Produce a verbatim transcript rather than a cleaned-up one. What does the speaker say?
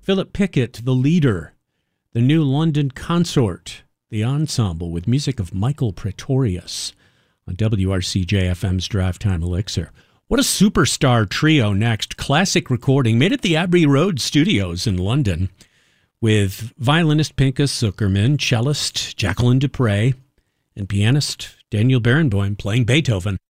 Philip Pickett, The Leader, the new London Consort, the ensemble with music of Michael Pretorius on W R C J F M's Drive Time Elixir. What a superstar trio next. Classic recording made at the Abbey Road Studios in London with violinist Pinchas Zuckerman, cellist Jacqueline Dupre, and pianist Daniel Barenboim playing Beethoven.